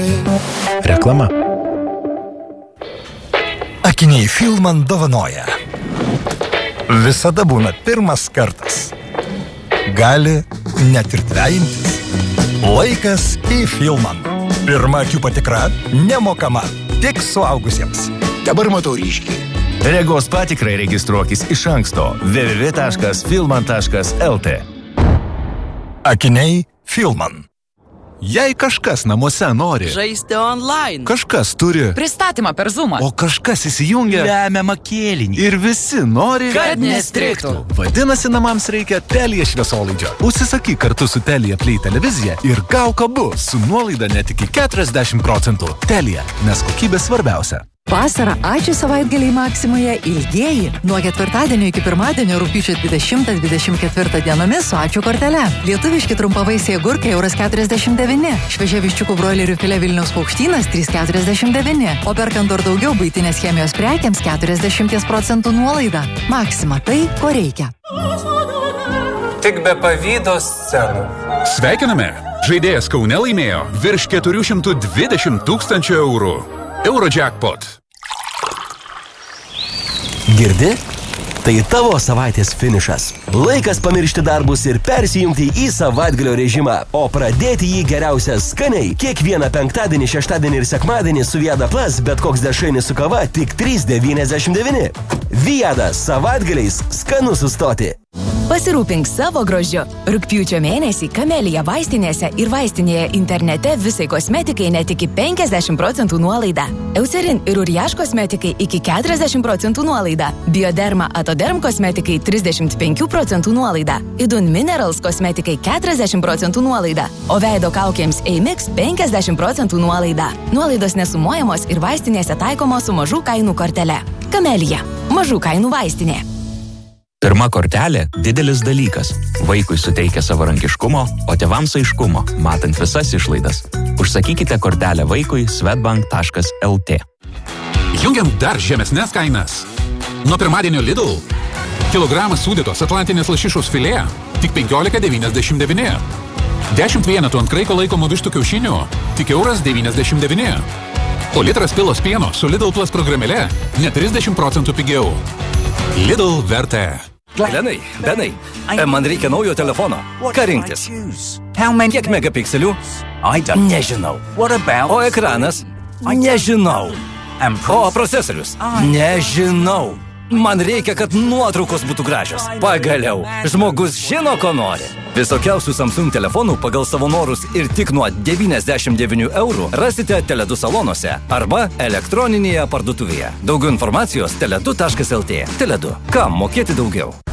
Reklama. Akiniai Filman dovanoja. Visada būna pirmas kartas. Gali net ir dvejintis. Laikas į Filman. Pirma akių patikra nemokama, tik suaugusiems. Dabar matau ryškiai. Regos patikrai registruokis iš anksto www.filman.lt. Akiniai Filman. Jei kažkas namuose nori žaisti online, kažkas turi pristatymą per Zoomą, o kažkas įsijungia lemiamą kėlinį ir visi nori, kad nestrigtų. Vadinasi, namams reikia Telia šviesolaidžio. Užsisakyk kartu su Telia Play televizija ir gauk abu su nuolaida net iki 40%. Telia, nes kokybė svarbiausia. Vasarą ačiū savaitgaliai Maksimoje ilgieji. Nuo ketvirtadienio iki pirmadienio rugpjūčio 20-24 dienomis su ačiū kortele. Lietuviški trumpavaisiai agurkai €49. Šviežia viščiukų broilerių filė Vilniaus Paukštynas 3,49. O perkant dar daugiau buitinės chemijos prekiams 40% nuolaida. Maksima tai, ko reikia. Tik be pavydo scenų. Sveikiname! Žaidėjas Kaune laimėjo virš 420 000 eurų. Eurojackpot. Girdi? Tai tavo savaitės finišas. Laikas pamiršti darbus ir persijungti į savaitgalio režimą, o pradėti jį geriausia skaniai. Kiekvieną penktadienį, šeštadienį ir sekmadienį su Viada Plus bet koks dešrainis su kava tik 3,99. Viada savaitgaliais skanu sustoti. Pasirūpink savo grožiu. Rugpjūčio mėnesį Kamelija vaistinėse ir vaistinėje internete visai kosmetikai net iki 50% nuolaida. Eucerin ir Uriaš kosmetikai iki 40% nuolaida. Bioderma Atoderm kosmetikai 35% nuolaida. Idun Minerals kosmetikai 40% nuolaida. O veido kaukėms Eimix 50% nuolaida. Nuolaidos nesumuojamos ir vaistinėse taikomos su mažų kainų kortele. Kamelija. Mažų kainų vaistinė. Pirma kortelė – didelis dalykas. Vaikui suteikia savarankiškumo, o tėvams aiškumo, matant visas išlaidas. Užsakykite kortelę vaikui swedbank.lt. Jungiam dar žemesnės kainas. Nuo pirmadienio Lidl. Kilogramas sūdytos atlantinės lašišos filė tik 15,99. 10 vienetų ant kraiko laikomų vištų kiaušinių tik €1,99. O litras pilos pieno su Lidl Plus programėle net 30% pigiau. Lidl vertė. Benai, man reikia naujo telefono. Ką rinktis? Kiek megapikselių? Nežinau. O ekranas? Nežinau. O procesorius? Nežinau. Man reikia, kad nuotraukos būtų gražios. Pagaliau, žmogus žino, ko nori. Visokiausių Samsung telefonų pagal savo norus ir tik nuo 99 eurų rasite Tele2 salonuose arba elektroninėje parduotuvėje. Daugiau informacijos tele2.lt. Tele2. Kam mokėti daugiau?